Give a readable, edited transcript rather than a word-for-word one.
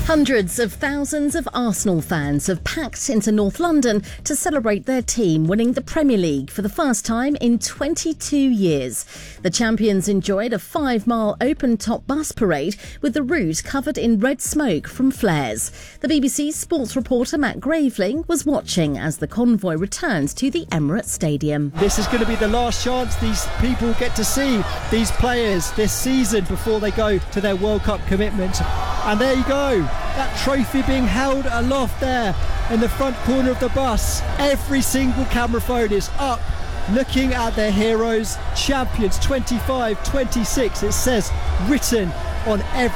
Hundreds of thousands of Arsenal fans have packed into North London to celebrate their team winning the Premier League for the first time in 22 years. The champions enjoyed a 5-mile open-top bus parade with the route covered in red smoke from flares. The BBC's sports reporter Matt Graveling was watching as the convoy returned to the Emirates Stadium. This is going to be the last chance these people get to see these players this season before they go to their World Cup commitment. And there you go, that trophy being held aloft there in the front corner of the bus. Every single camera phone is up looking at their heroes, champions 25-26, it says written on every